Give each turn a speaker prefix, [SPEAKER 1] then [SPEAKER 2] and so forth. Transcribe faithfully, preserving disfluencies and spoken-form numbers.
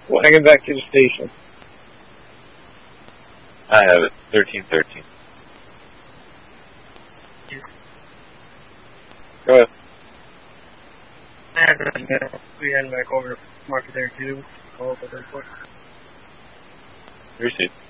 [SPEAKER 1] Wagon back to the station.
[SPEAKER 2] I have it. thirteen thirteen. Go ahead.
[SPEAKER 3] I have it. Uh, we had back over to market there too. Call up with the report.
[SPEAKER 2] Received.